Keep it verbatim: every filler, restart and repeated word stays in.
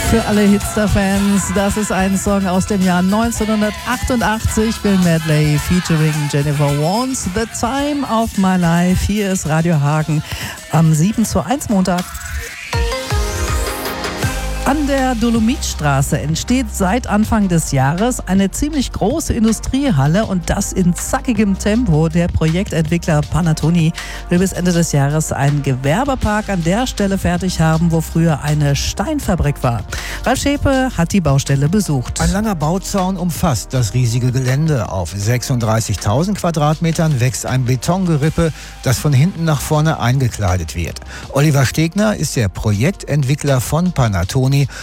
Für alle Hitster-Fans, das ist ein Song aus dem Jahr neunzehnhundertachtundachtzig. Bill Medley featuring Jennifer Warnes. The Time of My Life. Hier ist Radio Hagen am sieben zu eins Montag. An der Dolomitstraße entsteht seit Anfang des Jahres eine ziemlich große Industriehalle und das in zackigem Tempo. Der Projektentwickler Panattoni will bis Ende des Jahres einen Gewerbepark an der Stelle fertig haben, wo früher eine Steinfabrik war. Ralf Schäpe hat die Baustelle besucht. Ein langer Bauzaun umfasst das riesige Gelände. Auf sechsunddreißigtausend Quadratmetern wächst ein Betongerippe, das von hinten nach vorne eingekleidet wird. Oliver Stegner ist der Projektentwickler von Panattoni